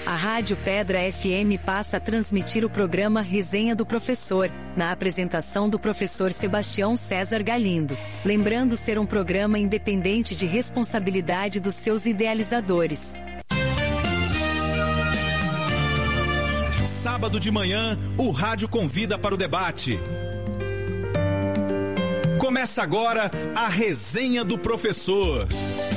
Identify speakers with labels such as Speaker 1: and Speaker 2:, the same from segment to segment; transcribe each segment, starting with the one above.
Speaker 1: A Rádio Pedra FM passa a transmitir o programa Resenha do Professor, na apresentação do professor Sebastião César Galindo. Lembrando ser um programa independente de responsabilidade dos seus idealizadores.
Speaker 2: Sábado de manhã, o rádio convida para o debate. Começa agora a Resenha do Professor.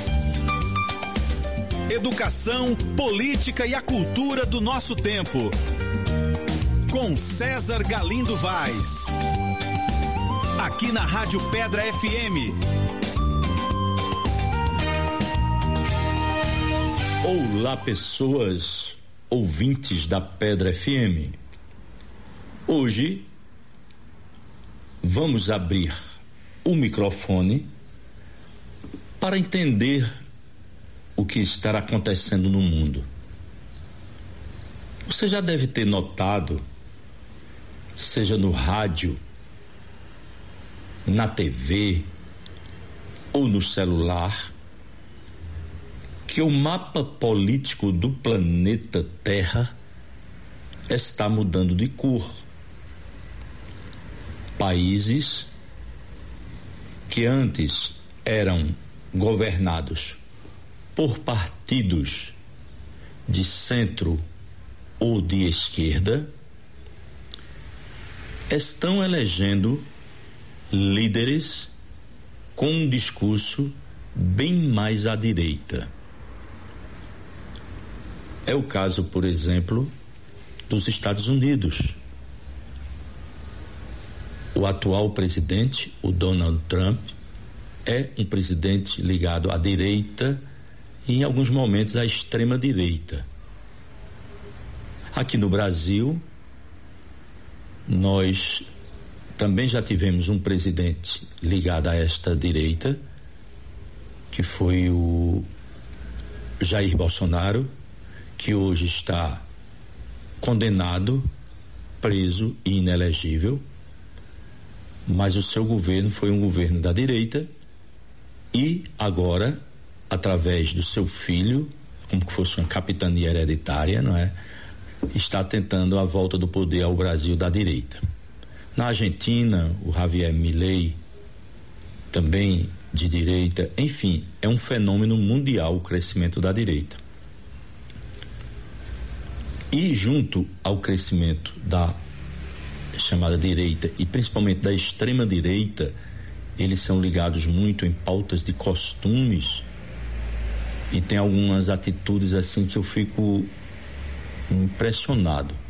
Speaker 2: Educação, política e a cultura do nosso tempo. Com César Galindo Vaz. Aqui na Rádio Pedra FM.
Speaker 3: Olá, pessoas ouvintes da Pedra FM. Hoje vamos abrir o microfone para entender o que está acontecendo no mundo. Você já deve ter notado, seja no rádio, na TV ou no celular, que o mapa político do planeta Terra está mudando de cor. Países que antes eram governados por partidos de centro ou de esquerda estão elegendo líderes com um discurso bem mais à direita. É o caso, por exemplo, dos Estados Unidos. O atual presidente, o Donald Trump, é um presidente ligado à direita e em alguns momentos à extrema direita. Aqui no Brasil, nós também já tivemos um presidente ligado a esta direita, que foi o Jair Bolsonaro, que hoje está condenado, preso e inelegível, mas o seu governo foi um governo da direita e agora, através do seu filho, como que fosse uma capitania hereditária, não é? Está tentando a volta do poder ao Brasil da direita. Na Argentina, o Javier Milei, também de direita, enfim, é um fenômeno mundial o crescimento da direita. E junto ao crescimento da chamada direita e principalmente da extrema direita, eles são ligados muito em pautas de costumes e tem algumas atitudes assim que eu fico impressionado.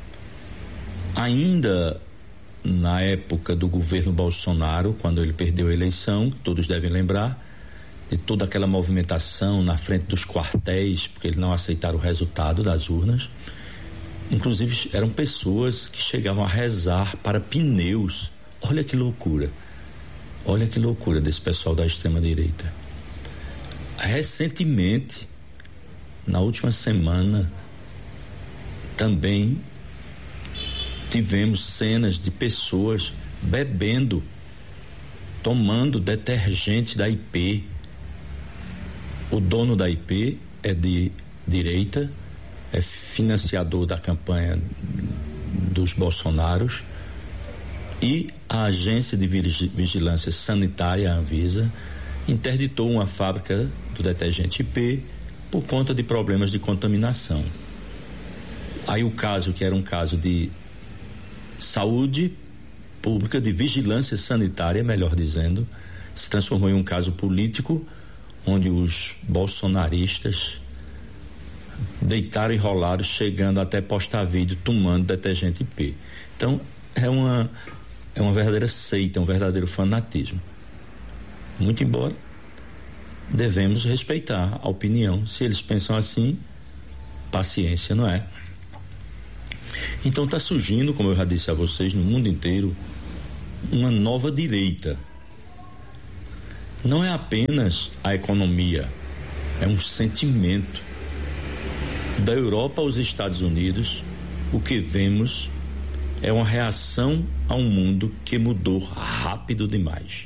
Speaker 3: Ainda na época do governo Bolsonaro, quando ele perdeu a eleição, todos devem lembrar de toda aquela movimentação na frente dos quartéis, porque eles não aceitaram o resultado das urnas. Inclusive eram pessoas que chegavam a rezar para pneus. Olha que loucura desse pessoal da extrema direita. Recentemente, na última semana, também tivemos cenas de pessoas bebendo, tomando detergente da IP. O dono da IP é de direita, é financiador da campanha dos Bolsonaros, e a Agência de Vigilância Sanitária, a Anvisa, interditou uma fábrica do detergente IP por conta de problemas de contaminação. Aí o caso, que era um caso de saúde pública, de vigilância sanitária, melhor dizendo, se transformou em um caso político, onde os bolsonaristas deitaram e rolaram, chegando até postar vídeo tomando detergente IP. Então é uma verdadeira seita, um verdadeiro fanatismo. Muito embora devemos respeitar a opinião. Se eles pensam assim, paciência, não é? Então está surgindo, como eu já disse a vocês, no mundo inteiro, uma nova direita. Não é apenas a economia, é um sentimento. Da Europa aos Estados Unidos, o que vemos é uma reação a um mundo que mudou rápido demais.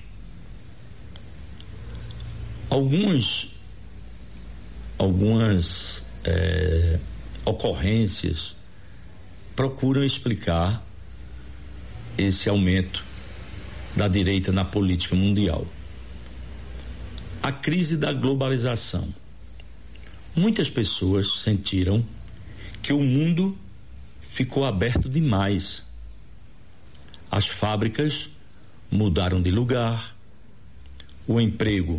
Speaker 3: Algumas ocorrências, procuram explicar esse aumento da direita na política mundial. A crise da globalização. Muitas pessoas sentiram que o mundo ficou aberto demais. As fábricas mudaram de lugar, o emprego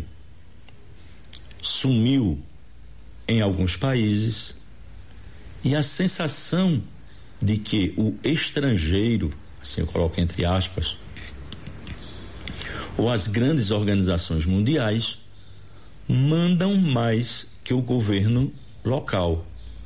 Speaker 3: sumiu em alguns países e a sensação de que o estrangeiro, assim eu coloco entre aspas, ou as grandes organizações mundiais mandam mais que o governo local.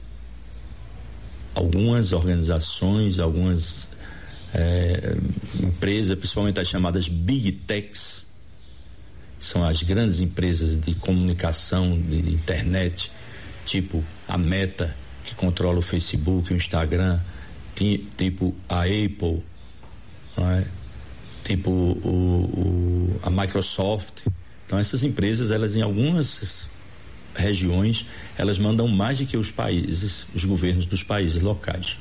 Speaker 3: Algumas organizações, algumas empresas, principalmente as chamadas Big Techs, são as grandes empresas de comunicação, de internet, tipo a Meta, que controla o Facebook, o Instagram, tipo a Apple, não é? Tipo a Microsoft. Então essas empresas, elas em algumas regiões, elas mandam mais do que os países, os governos dos países locais.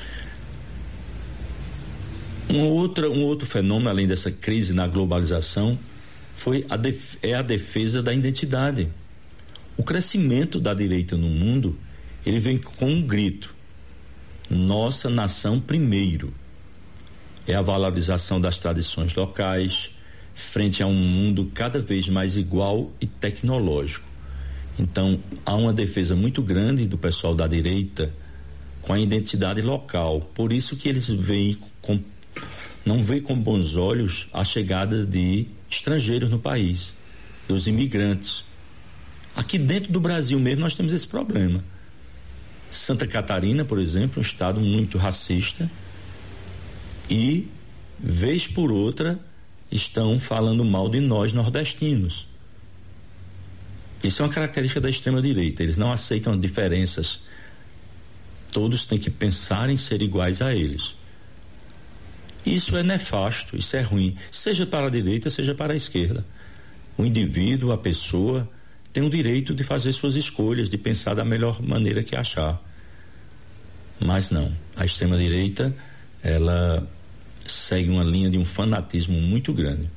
Speaker 3: Um outro fenômeno, além dessa crise na globalização, é a defesa da identidade. O crescimento da direita no mundo, ele vem com um grito: nossa nação primeiro. É a valorização das tradições locais frente a um mundo cada vez mais igual e tecnológico. Então, há uma defesa muito grande do pessoal da direita com a identidade local. Por isso que eles não veem com bons olhos a chegada de estrangeiros no país, dos imigrantes. Aqui dentro do Brasil mesmo nós temos esse problema. Santa Catarina, por exemplo, um estado muito racista, e vez por outra estão falando mal de nós nordestinos. Isso é uma característica da extrema-direita. Eles não aceitam diferenças. Todos têm que pensar em ser iguais a eles. Isso é nefasto, isso é ruim, seja para a direita, seja para a esquerda. O indivíduo, a pessoa, tem o direito de fazer suas escolhas, de pensar da melhor maneira que achar. Mas não, a extrema-direita, ela segue uma linha de um fanatismo muito grande.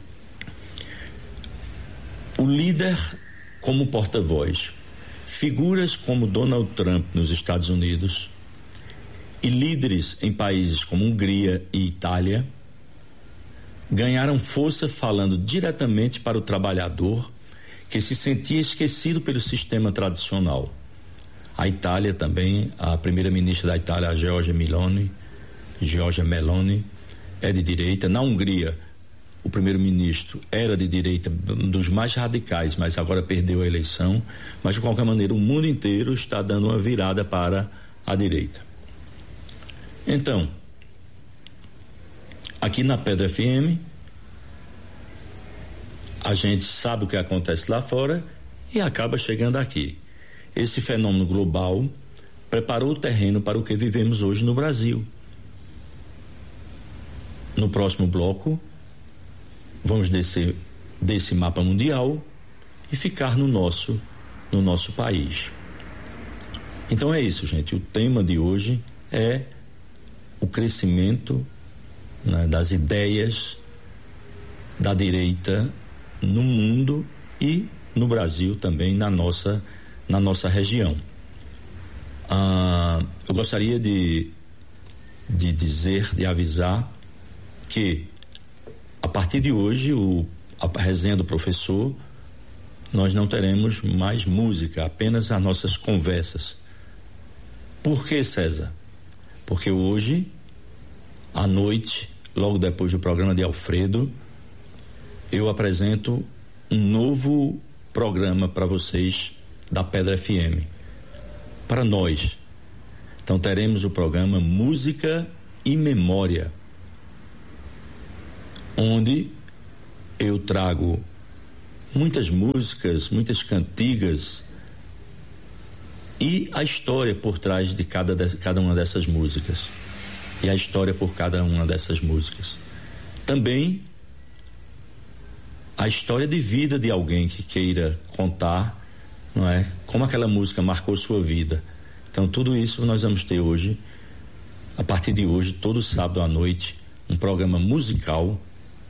Speaker 3: O líder como porta-voz, figuras como Donald Trump nos Estados Unidos e líderes em países como Hungria e Itália ganharam força falando diretamente para o trabalhador que se sentia esquecido pelo sistema tradicional. A Itália também, a primeira-ministra da Itália, a Giorgia Meloni, é de direita. Na Hungria, o primeiro-ministro era de direita, um dos mais radicais, mas agora perdeu a eleição. Mas, de qualquer maneira, o mundo inteiro está dando uma virada para a direita. Então, aqui na Pedra FM, a gente sabe o que acontece lá fora e acaba chegando aqui. Esse fenômeno global preparou o terreno para o que vivemos hoje no Brasil. No próximo bloco, vamos descer desse mapa mundial e ficar no nosso país. Então é isso, gente. O tema de hoje é o crescimento, né, das ideias da direita no mundo e no Brasil também, na nossa região. Eu gostaria de dizer, de avisar que a partir de hoje a resenha do professor, nós não teremos mais música, apenas as nossas conversas. Por que, César? Porque hoje, à noite, logo depois do programa de Alfredo, eu apresento um novo programa para vocês da Pedra FM, para nós. Então teremos o programa Música e Memória, onde eu trago muitas músicas, muitas cantigas e a história por trás de cada uma dessas músicas, e a história por cada uma dessas músicas. Também a história de vida de alguém que queira contar, não é, como aquela música marcou sua vida. Então, tudo isso nós vamos ter hoje, a partir de hoje, todo sábado à noite, um programa musical,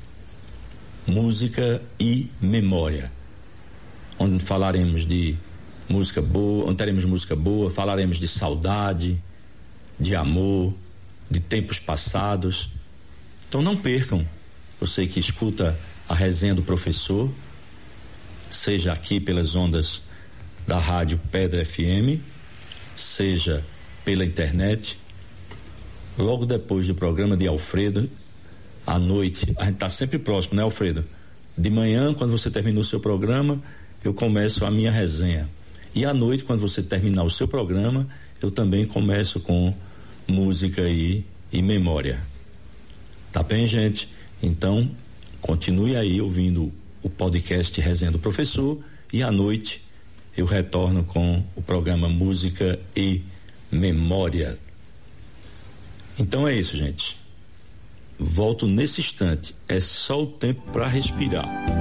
Speaker 3: música e memória, onde falaremos de música boa, onde teremos música boa, falaremos de saudade, de amor, de tempos passados. Então não percam, você que escuta a resenha do professor, seja aqui pelas ondas da Rádio Pedra FM, seja pela internet. Logo depois do programa de Alfredo, à noite, a gente está sempre próximo, né, Alfredo? De manhã, quando você termina o seu programa, eu começo a minha resenha. E à noite, quando você terminar o seu programa, eu também começo com música e memória. Tá bem, gente? Então, continue aí ouvindo o podcast Resenha do Professor, e à noite eu retorno com o programa Música e Memória. Então é isso, gente. Volto nesse instante. É só o tempo para respirar.